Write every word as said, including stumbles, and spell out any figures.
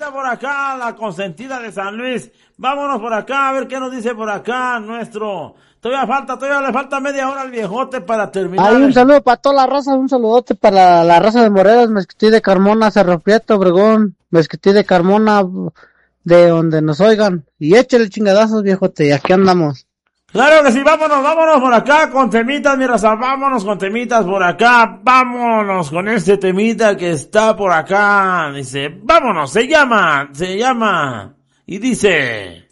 anda por acá, la consentida de San Luis. Vámonos por acá, a ver qué nos dice por acá nuestro. Todavía falta, todavía le falta media hora al viejote para terminar. Hay un saludo para toda la raza, un saludote para la, la raza de Morelos, Mezquití de Carmona, Cerro Prieto, Obregón, Mezquití de Carmona, de donde nos oigan. Y échale chingadazos, viejote, y aquí andamos. Claro que sí, vámonos, vámonos por acá con temitas, mi raza, vámonos con temitas por acá, vámonos con este temita que está por acá, dice, vámonos, se llama, se llama, y dice...